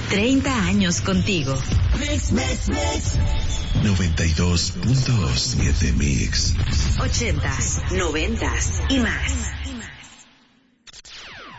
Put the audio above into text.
30 años contigo. Mix. 92.7 Mix. 80s, 90s y más.